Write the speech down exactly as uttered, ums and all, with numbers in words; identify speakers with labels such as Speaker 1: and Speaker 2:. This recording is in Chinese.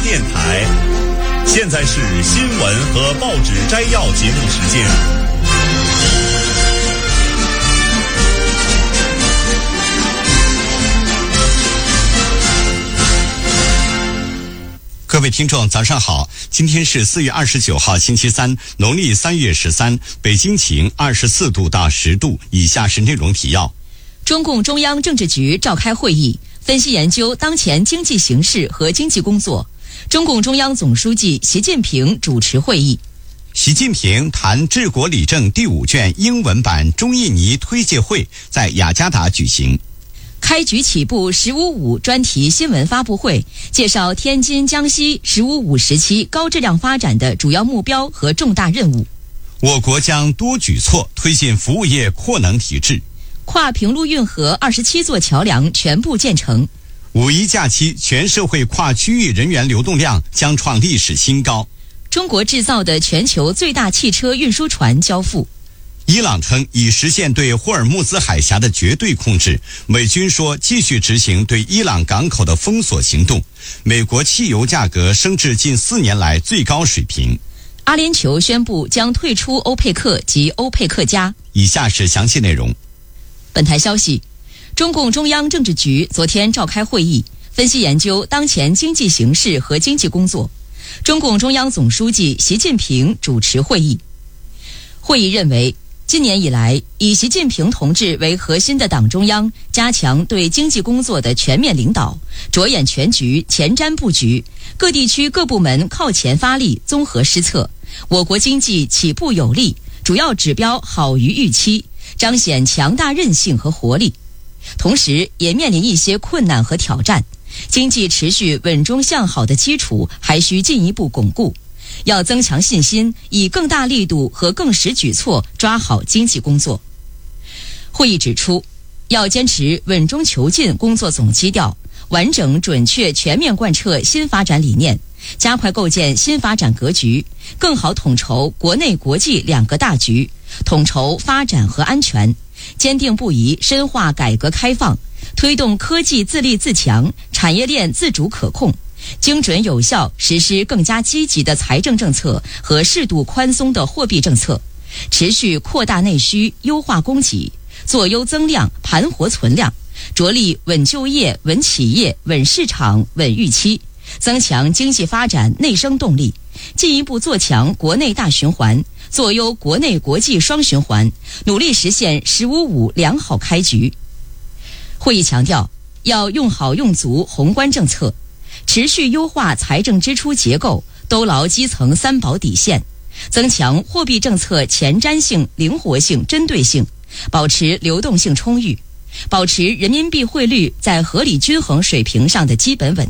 Speaker 1: 电台。现在是新闻和报纸摘要节目时间。
Speaker 2: 各位听众早上好，今天是四月二十九号星期三，农历三月十三，北京晴二十四度到十度。以下是内容提要。
Speaker 3: 中共中央政治局召开会议，分析研究当前经济形势和经济工作。中共中央总书记习近平主持会议。
Speaker 2: 习近平谈治国理政第五卷英文版中印尼推介会在雅加达举行。
Speaker 3: 开局起步十五五专题新闻发布会，介绍天津、江西十五五时期高质量发展的主要目标和重大任务。
Speaker 2: 我国将多举措推进服务业扩能提质。
Speaker 3: 跨平陆运河二十七座桥梁全部建成。
Speaker 2: 五一假期全社会跨区域人员流动量将创历史新高。
Speaker 3: 中国制造的全球最大汽车运输船交付。
Speaker 2: 伊朗称已实现对霍尔木兹海峡的绝对控制，美军说继续执行对伊朗港口的封锁行动。美国汽油价格升至近四年来最高水平。
Speaker 3: 阿联酋宣布将退出欧佩克及欧佩克加。
Speaker 2: 以下是详细内容。
Speaker 3: 本台消息，中共中央政治局昨天召开会议，分析研究当前经济形势和经济工作。中共中央总书记习近平主持会议。会议认为，今年以来，以习近平同志为核心的党中央加强对经济工作的全面领导，着眼全局、前瞻布局，各地区各部门靠前发力，综合施策，我国经济起步有力，主要指标好于预期，彰显强大韧性和活力。同时也面临一些困难和挑战，经济持续稳中向好的基础还需进一步巩固。要增强信心，以更大力度和更实举措抓好经济工作。会议指出，要坚持稳中求进工作总基调，完整准确全面贯彻新发展理念，加快构建新发展格局，更好统筹国内国际两个大局，统筹发展和安全，坚定不移深化改革开放，推动科技自立自强，产业链自主可控，精准有效实施更加积极的财政政策和适度宽松的货币政策，持续扩大内需，优化供给，做优增量，盘活存量，着力稳就业、稳企业、稳市场、稳预期，增强经济发展内生动力，进一步做强国内大循环，做优国内国际双循环，努力实现十五五良好开局。会议强调，要用好用足宏观政策，持续优化财政支出结构，兜牢基层三保底线，增强货币政策前瞻性、灵活性、针对性，保持流动性充裕，保持人民币汇率在合理均衡水平上的基本稳